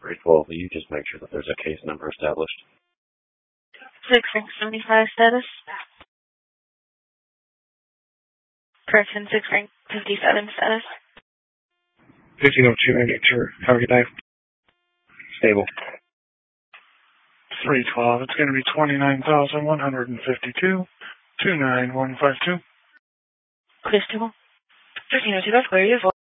312, will you just make sure that there's a case number established? 6-75 status. Correction, 6-57 status. 1502 have a good day. Stable. 312, it's going to be 29,152, 29152. Clear stable. 1302, that's clear.